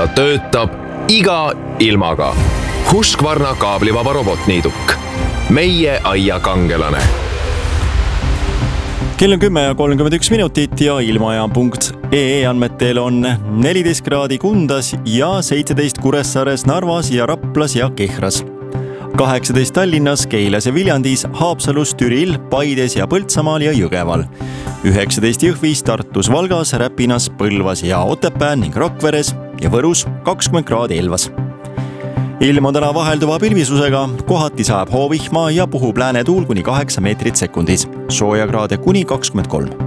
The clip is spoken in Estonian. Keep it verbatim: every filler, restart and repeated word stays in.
ta töötab iga ilmaga. Husqvarna kaablivaba robotniiduk. Meie aia kangelane. Kell on kümme ja kolmkümmend üks minutit ja ilmaja punkt ee andmetel on neliteist kraadi Kundas ja seitseteist Kuressaares, Narvas ja Raplas ja Kehras. kaheksateist Tallinnas, Keilas ja Viljandis, Haapsalus, Türil, Paides ja Põltsamaal ja Jõgeval. üheksateist Jõhvis, Tartus, Valgas, Räpinas, Põlvas ja Otepää ning Rakveres ja Võrus kakskümmend kraadi Elvas. Ilm on täna vahelduva pilvisusega, kohati sajab hoovihma ja puhub lääne tuul kuni kaheksa meetrit sekundis, sooja kraade kuni kakskümmend kolm.